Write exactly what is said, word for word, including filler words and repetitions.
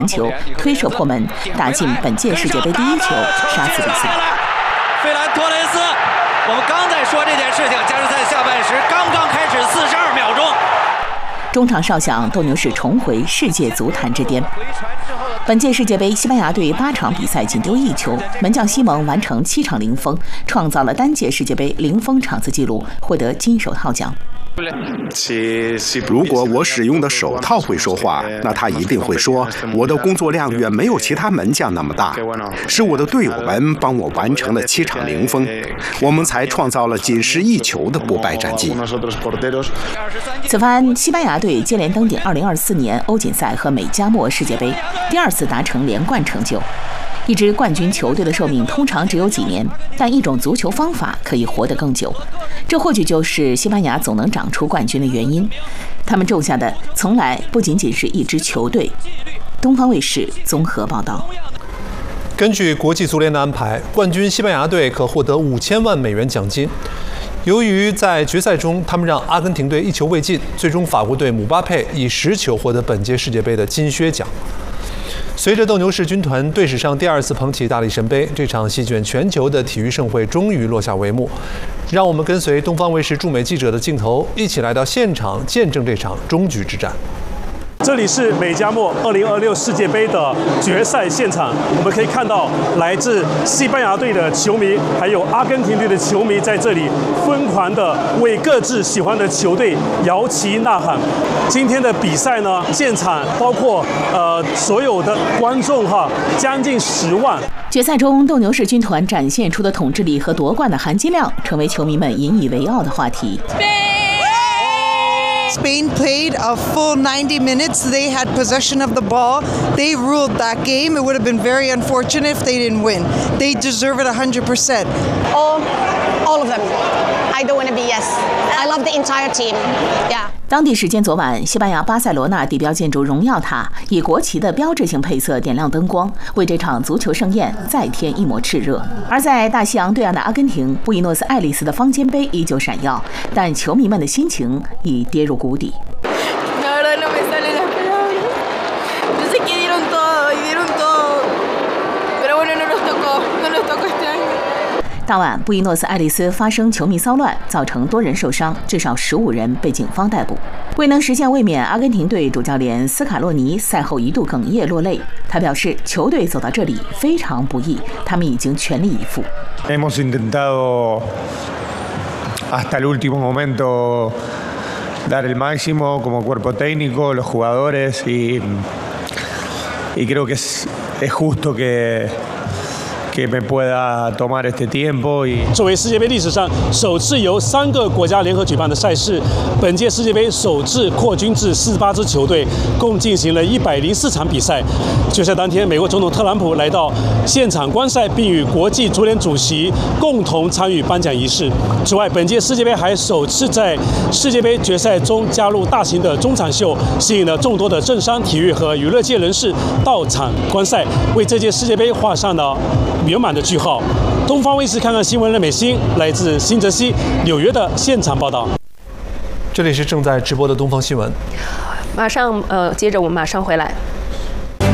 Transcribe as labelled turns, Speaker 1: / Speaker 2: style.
Speaker 1: 球推射破门，打进本届世界杯第一球，杀死比赛。
Speaker 2: 费兰托雷斯，我们刚在说这件事情，加时赛下半时刚刚开始四十二秒钟。
Speaker 1: 中场哨响，斗牛士重回世界足坛之巅。本届世界杯，西班牙队八场比赛仅丢一球，门将西蒙完成七场零封，创造了单届世界杯零封场次纪录，获得金手套奖。
Speaker 3: 如果我使用的手套会说话，那他一定会说我的工作量远没有其他门将那么大，是我的队友们帮我完成了七场零封，我们才创造了仅失一球的不败战绩。
Speaker 1: 此番西班牙队接连登顶二零二四年欧锦赛和美加墨世界杯，第二次达成连冠成就。一支冠军球队的寿命通常只有几年，但一种足球方法可以活得更久，这或许就是西班牙总能长出冠军的原因。他们种下的从来不仅仅是一支球队。东方卫视综合报道。
Speaker 4: 根据国际足联的安排，冠军西班牙队可获得五千万美元奖金。由于在决赛中他们让阿根廷队一球未进，最终法国队姆巴佩以十球获得本届世界杯的金靴奖。随着斗牛士军团队史上第二次捧起大力神杯，这场席卷全球的体育盛会终于落下帷幕。让我们跟随东方卫视驻美记者的镜头，一起来到现场，见证这场终局之战。
Speaker 5: 这里是美加墨二零二六世界杯的决赛现场，我们可以看到来自西班牙队的球迷，还有阿根廷队的球迷在这里疯狂的为各自喜欢的球队摇旗呐喊。今天的比赛呢，现场包括呃所有的观众哈，将近十万。
Speaker 1: 决赛中，斗牛士军团展现出的统治力和夺冠的含金量，成为球迷们引以为傲的话题。
Speaker 6: Spain played a full ninety minutes. They had possession of the ball. They ruled that game. It would have been very unfortunate if they didn't win. They deserve it one hundred percent.
Speaker 7: All, all of them. I don't want to be yes. I love the entire team. Yeah.
Speaker 1: 当地时间昨晚，西班牙巴塞罗那地标建筑荣耀塔以国旗的标志性配色点亮灯光，为这场足球盛宴再添一抹炽热。而在大西洋对岸的阿根廷，布宜诺斯艾利斯的方尖碑依旧闪耀，但球迷们的心情已跌入谷底。当晚，布宜诺斯艾利斯发生球迷骚乱，造成多人受伤，至少十五人被警方逮捕。未能实现卫冕，阿根廷队主教练斯卡洛尼赛后一度哽咽落泪。他表示，球队走到这里非常不易，他们已经全力以赴。
Speaker 8: Hemos intentado hasta el último momento dar el máximo como cuerpo técnico, los jugadores y y creo que es es justo que que me pueda tomar este tiempo y
Speaker 5: 作为世界杯历史上首次由三个国家联合举办的赛事，本届世界杯首次扩军至四十八支球队，共进行了一百零四场比赛。决赛当天，美国总统特朗普来到现场观赛，并与国际足联主席共同参与颁奖仪式。此外，本届世界杯还首次在世界杯决赛中加入大型的中场秀，吸引了众多的政商、体育和娱乐界人士到场观赛，为这届世界杯画上了圆满的句号。东方卫视看看新闻任美欣来自新泽西、纽约的现场报道。
Speaker 4: 这里是正在直播的东方新闻。
Speaker 9: 马上呃，接着我们马上回来。